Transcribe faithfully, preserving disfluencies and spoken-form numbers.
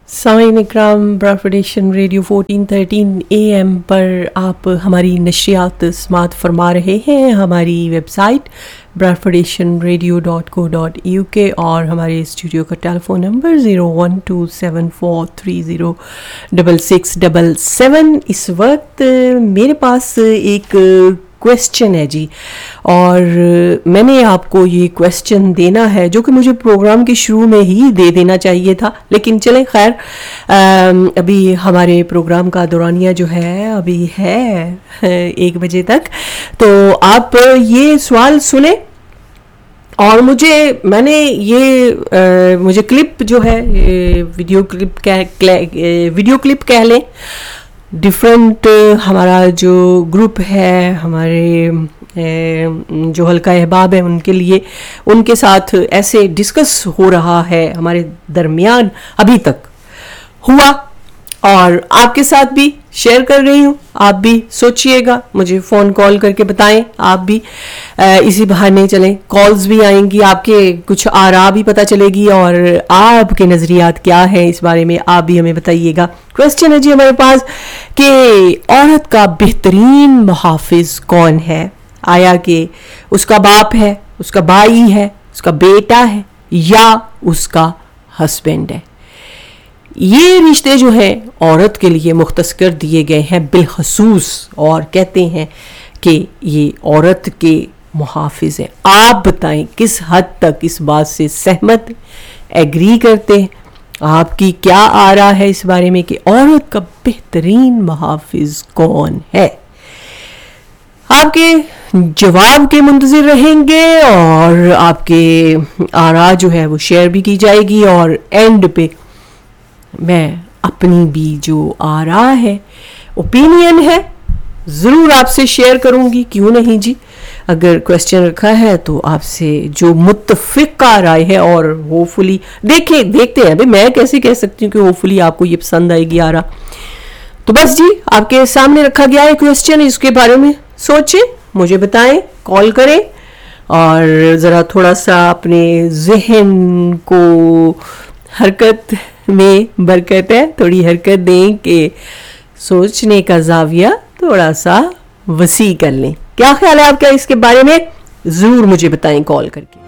سامعین اکرام، براڈفیڈیشن radio fourteen thirteen A M پر آپ ہماری نشریات سماعت فرما رہے ہیں. ہماری ویب سائٹ براڈفیڈیشن ریڈیو ڈاٹ کو ڈاٹ یو کے اور ہمارے اسٹوڈیو کا ٹیلی phone number zero one to seven four three zero double six double seven. اس وقت میرے پاس ایک کویسچن ہے جی، اور میں نے آپ کو یہ کویسچن دینا ہے جو کہ مجھے پروگرام کے شروع میں ہی دے دینا چاہیے تھا، لیکن چلیں خیر، ابھی ہمارے پروگرام کا دورانیہ جو ہے ابھی ہے ایک بجے تک، تو آپ یہ سوال سنیں. اور مجھے میں نے یہ مجھے کلپ جو ہے ویڈیو کلپ ویڈیو کلپ کہہ لیں، ڈفرینٹ ہمارا جو گروپ ہے، ہمارے جو حلقہ احباب ہیں ان کے لیے، ان کے ساتھ ایسے ڈسکس ہو رہا ہے ہمارے درمیان، ابھی تک ہوا، اور آپ کے ساتھ بھی شیئر کر رہی ہوں. آپ بھی سوچئے گا، مجھے فون کال کر کے بتائیں. آپ بھی اسی بہانے چلیں، کالز بھی آئیں گی، آپ کے کچھ آراء بھی پتہ چلے گی، اور آپ کے نظریات کیا ہیں اس بارے میں آپ بھی ہمیں بتائیے گا. کویسچن ہے جی ہمارے پاس کہ عورت کا بہترین محافظ کون ہے؟ آیا کہ اس کا باپ ہے، اس کا بھائی ہے، اس کا بیٹا ہے، یا اس کا ہسبینڈ ہے؟ یہ رشتے جو ہیں عورت کے لیے مختص کر دیے گئے ہیں بالخصوص، اور کہتے ہیں کہ یہ عورت کے محافظ ہیں. آپ بتائیں کس حد تک اس بات سے سہمت، ایگری کرتے ہیں؟ آپ کی کیا آراء ہے اس بارے میں کہ عورت کا بہترین محافظ کون ہے؟ آپ کے جواب کے منتظر رہیں گے، اور آپ کے آراء جو ہے وہ شیئر بھی کی جائے گی، اور اینڈ پہ میں اپنی بھی جو آراء ہے، اوپینین ہے، ضرور آپ سے شیئر کروں گی. کیوں نہیں جی، اگر کویسچن رکھا ہے تو آپ سے جو متفقہ رائے ہے، اور ہوپ فلی دیکھیں دیکھتے ہیں بھائی، میں کیسے کہہ سکتی ہوں کہ ہوپ فلی آپ کو یہ پسند آئے گی آراء. تو بس جی، آپ کے سامنے رکھا گیا ہے کویسچن، اس کے بارے میں سوچیں، مجھے بتائیں، کال کریں، اور ذرا تھوڑا سا اپنے ذہن کو حرکت میں برکت ہے، تھوڑی حرکت دیں کہ سوچنے کا زاویہ تھوڑا سا وسیع کر لیں. کیا خیال ہے آپ کا اس کے بارے میں؟ ضرور مجھے بتائیں کال کر کے.